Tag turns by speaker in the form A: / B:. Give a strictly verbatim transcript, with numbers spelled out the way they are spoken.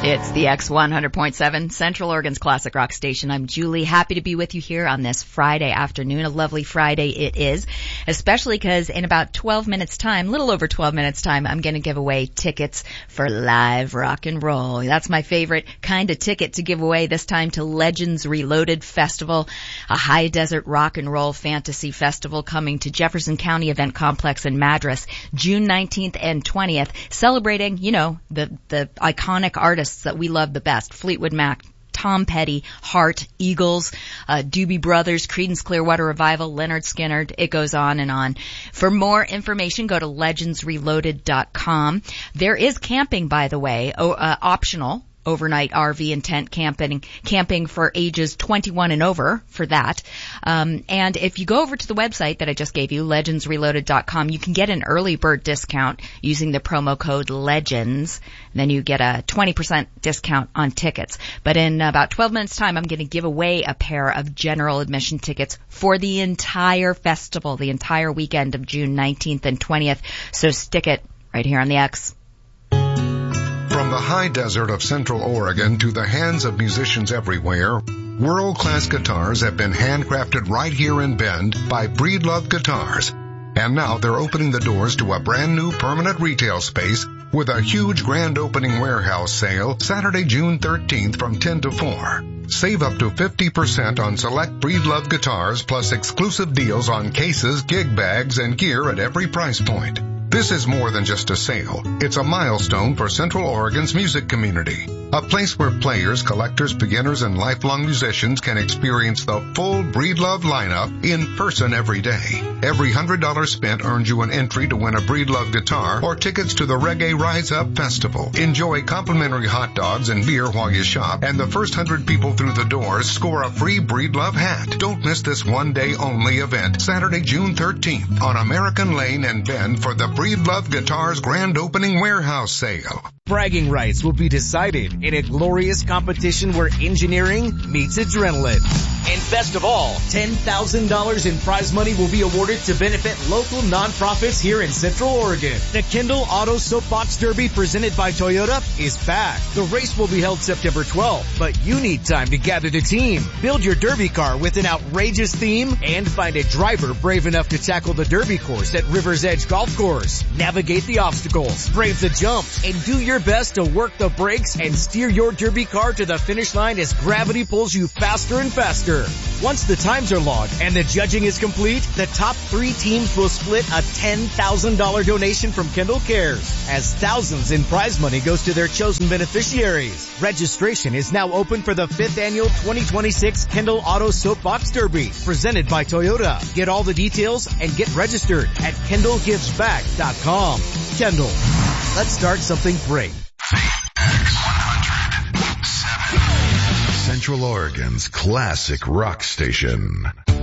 A: It's the X one hundred point seven, Central Oregon's classic rock station. I'm Julie, happy to be with you here on this Friday afternoon. A lovely Friday it is, especially because in about twelve minutes time, little over twelve minutes time, I'm going to give away tickets for live rock and roll. That's my favorite kind of ticket to give away, this time to Legends Reloaded Festival, a high desert rock and roll fantasy festival coming to Jefferson County Event Complex in Madras, June nineteenth and twentieth, celebrating, you know, the, the iconic artists that we love the best: Fleetwood Mac, Tom Petty, Heart, Eagles, uh, Doobie Brothers, Creedence Clearwater Revival, Leonard Skinner. It goes on and on. For more information, go to legends reloaded dot com. There is camping, by the way, oh, uh, optional. Overnight R V and tent camping, camping for ages twenty-one and over for that. Um, and if you go over to the website that I just gave you, legends reloaded dot com, you can get an early bird discount using the promo code LEGENDS. And then you get a twenty percent discount on tickets. But in about twelve minutes time, I'm going to give away a pair of general admission tickets for the entire festival, the entire weekend of June nineteenth and twentieth. So stick it right here on the X.
B: From the high desert of Central Oregon to the hands of musicians everywhere, world-class guitars have been handcrafted right here in Bend by Breedlove Guitars. And now they're opening the doors to a brand new permanent retail space with a huge grand opening warehouse sale Saturday, June thirteenth from ten to four. Save up to fifty percent on select Breedlove guitars plus exclusive deals on cases, gig bags, and gear at every price point. This is more than just a sale. It's a milestone for Central Oregon's music community. A place where players, collectors, beginners, and lifelong musicians can experience the full Breedlove lineup in person every day. Every one hundred dollars spent earns you an entry to win a Breedlove guitar or tickets to the Reggae Rise Up Festival. Enjoy complimentary hot dogs and beer while you shop, and the first one hundred people through the doors score a free Breedlove hat. Don't miss this one-day only event, Saturday, June thirteenth, on American Lane in Bend for the Breedlove Guitars Grand Opening Warehouse Sale.
C: Bragging rights will be decided in a glorious competition where engineering meets adrenaline. And best of all, ten thousand dollars in prize money will be awarded to benefit local nonprofits here in Central Oregon. The Kendall Auto Soapbox Derby presented by Toyota is back. The race will be held September twelfth, but you need time to gather the team. Build your derby car with an outrageous theme and find a driver brave enough to tackle the derby course at River's Edge Golf Course. Navigate the obstacles, brave the jumps, and do your best to work the brakes and steer your derby car to the finish line as gravity pulls you faster and faster. Once the times are logged and the judging is complete, the top three teams will split a ten thousand dollars donation from Kendall Cares, as thousands in prize money goes to their chosen beneficiaries. Registration is now open for the fifth annual twenty twenty-six Kendall Auto Soapbox Derby, presented by Toyota. Get all the details and get registered at kendall gives back dot com. Kendall, let's start something great.
B: X one hundred point seven, Central Oregon's classic rock station.